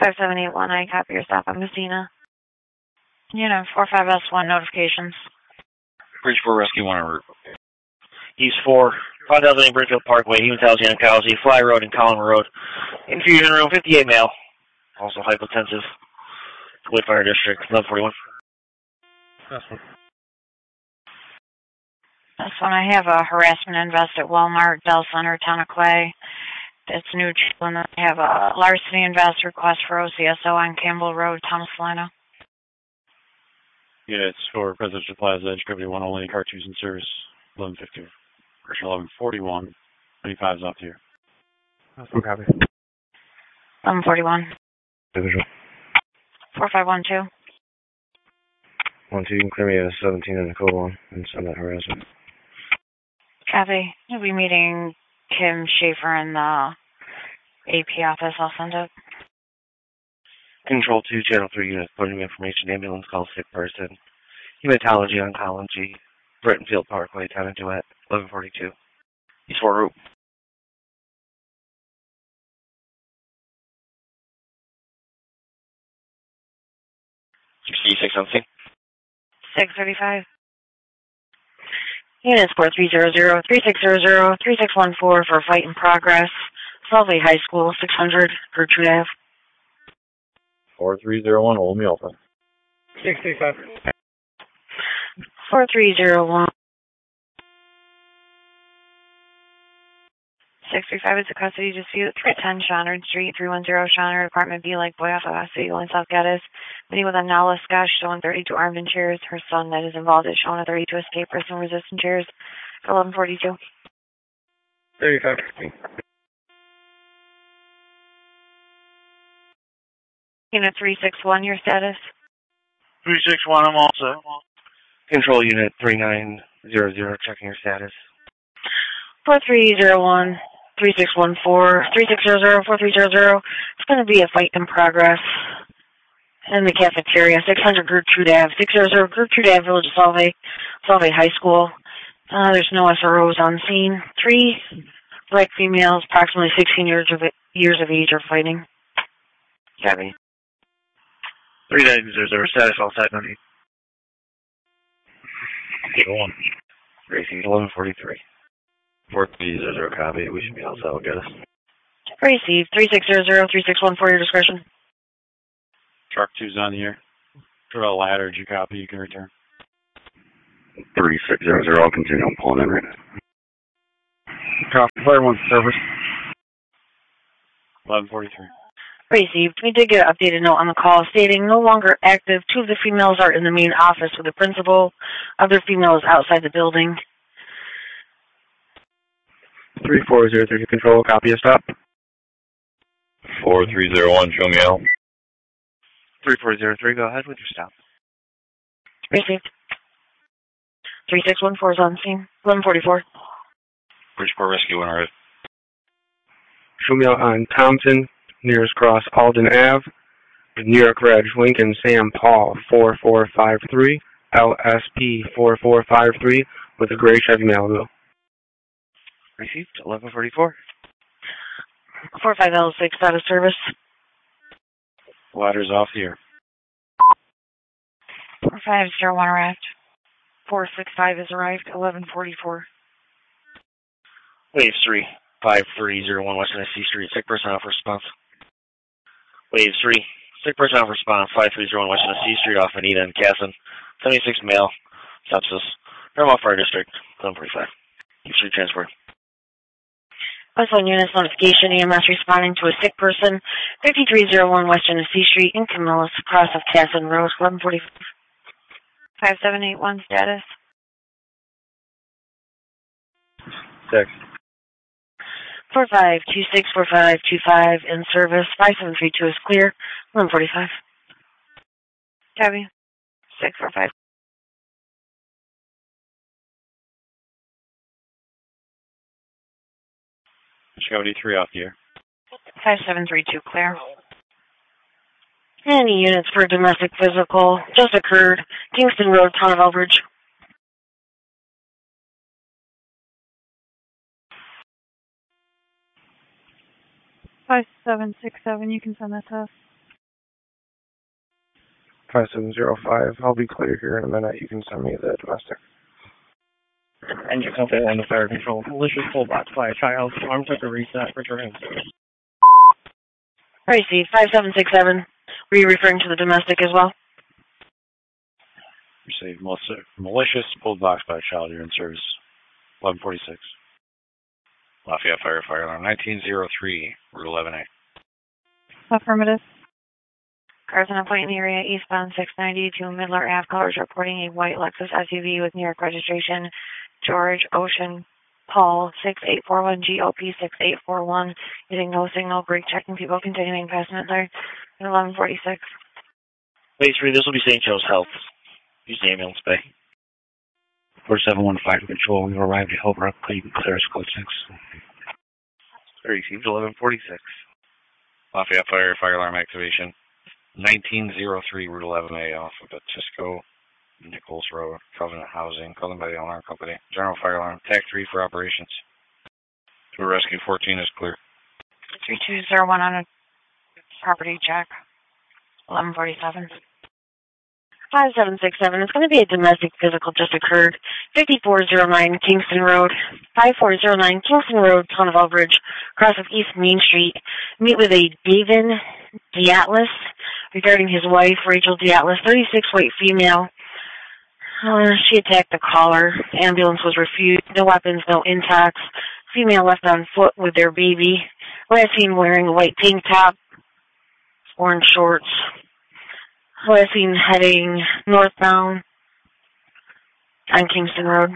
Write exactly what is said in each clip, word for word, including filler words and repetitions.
five seven eight one, I copy your stop. I'm Messina. Unit four five S one notifications. Bridgeport Rescue one en route. East four, five thousand eight Bridgefield Parkway, Hematology Oncology, Fly Road and Column Road. Infusion room, fifty-eight male. Also hypotensive. Kuwait Fire District, eleven forty-one. That's one. This one, I have a harassment invest at Walmart, Bell Center, Town of Clay. It's new. And I have a larceny invest request for O C S O on Campbell Road, Town of Salina. Units for Presidential Plaza, Edge Gravity one only, cartridge in service, eleven fifty. eleven forty-one, twenty-five is off here. That's one copy. eleven forty-one. Visual. four five one two. one two, you can clear me a seventeen and a code one and send that harassment. Copy. We'll be meeting Kim Schaefer in the A P office. I'll send it. Control two, Channel three units, putting information, ambulance call, sick person. Hematology, Oncology, Brittenfield Parkway, Town of Duet, eleven forty-two. East four route. sixty-six on scene. six thirty-five. Units four three zero zero, three six zero zero, three six one four for fight in progress. Solvay High School, six hundred, Gertrude Ave. four three zero one, hold me open. sixty-five. four three zero one. six three five is a custody dispute. three ten Shonard Street, three one zero Shonard, Apartment B, Lake Boyafa, City Line, South Gaddis. Meeting with Anala Scotch, showing thirty-two armed in chairs. Her son that is involved is showing a thirty-two escape person resistant chairs for eleven forty-two. thirty-five. Unit three six one, your status? three six one, I'm also. Control Unit three nine zero zero, checking your status. four three zero one, three six one four, three six zero zero, four three zero zero. It's going to be a fight in progress in the cafeteria, six hundred Gertrude Ave, six hundred Gertrude Ave, Village of Solvay, Solvay High School. Uh, there's no S R Os on scene. Three black females, approximately sixteen years of years of age, are fighting. Copy. three nine zero zero, status all side money. Get one. Racing, eleven forty-three. four three zero zero, copy. We should be all set. We'll get us. Received. three six zero zero, three six one four, your discretion. Truck two's on here. Throw a ladder. Did you copy? You can return. three six zero zero, I'll continue on pulling in right now. Copy. Fire one service. eleven forty-three. Received. We did get an updated note on the call stating no longer active. Two of the females are in the main office with the principal. Other females outside the building. three four zero three, control, copy a stop. four three zero one, show me out. three four zero three, go ahead with your stop. Received. three six one four is on scene. eleven forty-four. Bridgeport Rescue one, alright. Show me out on Thompson, nearest cross Alden Ave, New York Reg, Lincoln Sam Paul, four four five three, L S P four four five three, with a gray Chevy Malibu. Received, eleven forty-four. four five L six, out of service. Ladder's off here. four five zero one arrived. four six five has arrived, eleven forty-four. Waves three, five three zero one West Tennessee Street, sick person off response. Waves three, sick person off response, five three zero one West Tennessee Street off Anita and Casson, seventy-six male, sepsis, Paramount Fire District, eleven forty-five. Keep street transport. West one units notification, E M S responding to a sick person, fifty-three zero one West Tennessee Street in Camillus, cross of Casson Road, eleven forty-five. five seven eight one status. Six. four five two six, four five two five in service, five seven three two is clear, eleven forty-five. Copy. six four five. Chevy three off here. five seven three two clear. Any units for domestic physical just occurred. Kingston Road, Town of Elbridge. five seven six seven, you can send that to us. five seven zero five. I'll be clear here in a minute. You can send me the domestic. Engine company one to fire control. Malicious pull box by a child. Arm took a reset. Returning. All right, Steve, five seven six seven. Were you referring to the domestic as well? Received malicious pulled box by a child. You're in service. eleven forty-six. Lafayette Fire Fire Alarm nineteen oh three, Route eleven A. Affirmative. Cars on a point in the area eastbound six ninety to Midler Ave. Callers reporting a white Lexus S U V with New York registration George Ocean Paul six eight four one G O P six eight four one. Using no signal, brake checking people continuing past Midler at eleven forty-six. Wait, three, this will be Saint Joe's Health. Use the ambulance bay. four seven one five to control. We arrived at Hill Brook. Please clear us code six. Received eleven forty-six. Lafayette Fire Fire Alarm activation. nineteen oh three, Route eleven A off of Batisco, Nichols Road, Covenant Housing, called in by the alarm company. General Fire Alarm, T A C three for operations. To Rescue fourteen is clear. three two zero one on a property check. eleven forty-seven. five seven six seven. It's going to be a domestic physical just occurred. fifty-four oh nine Kingston Road. five four oh nine Kingston Road, Town of Elbridge, across of East Main Street. Meet with a David Diatlis regarding his wife, Rachel Diatlis, thirty-six, white female. Uh, she attacked the caller. Ambulance was refused. No weapons, no intox. Female left on foot with their baby. Last seen wearing a white tank top, orange shorts. Last seen heading northbound on Kingston Road.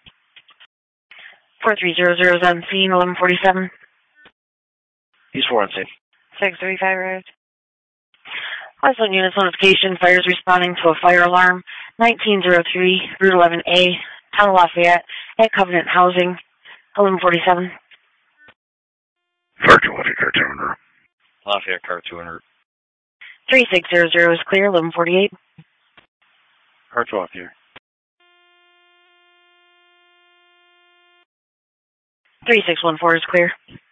four three zero zero is on scene, eleven forty-seven. He's four on scene. six thirty-five arrived. Westland Units notification, fires responding to a fire alarm. nineteen oh three, Route eleven A, Town of Lafayette, at Covenant Housing, eleven forty-seven. Car two, Lafayette, car two en route. Lafayette car two en route. three six zero zero is clear, eleven forty-eight. Car two off here. three six one four is clear.